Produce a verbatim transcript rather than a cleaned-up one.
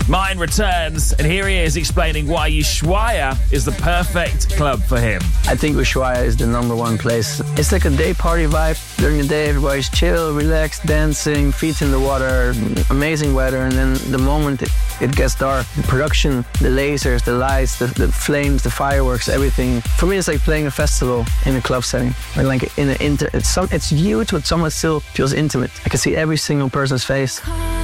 Martin returns, and here he is explaining why Ushuaia is the perfect club for him. I think Ushuaia is the number one place. It's like a day party vibe. During the day, everybody's chill, relaxed, dancing, feet in the water, amazing weather, and then the moment it, it gets dark, the production, the lasers, the lights, the, the flames, the fireworks, everything. For me, it's like playing a festival in a club setting. Or like in an inter, it's some, it's huge, but somehow still feels intimate. I can see every single person's face.